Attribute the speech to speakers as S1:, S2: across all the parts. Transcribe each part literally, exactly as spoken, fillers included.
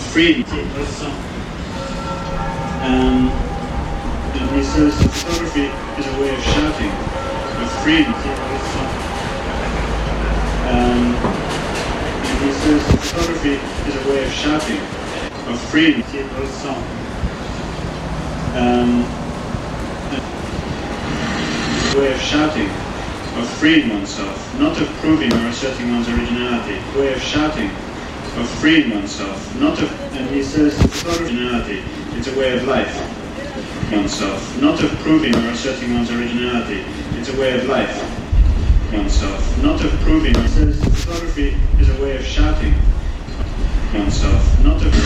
S1: freedom. Um, and he says that photography is a way of shouting, of freedom. Um, and he says that photography is a way of shouting, of freedom. Um, it's a way of shouting, of freeing oneself, not of proving or asserting one's originality. A way of shouting, of freeing oneself, not of, and he says that photography, originality, it's a way of life. Oneself, not of proving or asserting one's originality, it's a way of life. Oneself, not of proving. He says that photography is a way of shouting oneself, not of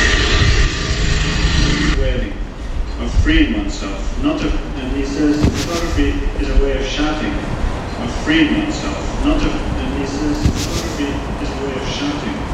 S1: wailing, of freeing oneself, not of, and he says that photography is a way of shouting, of freeing oneself, not of, and he says that photography is a way of shouting.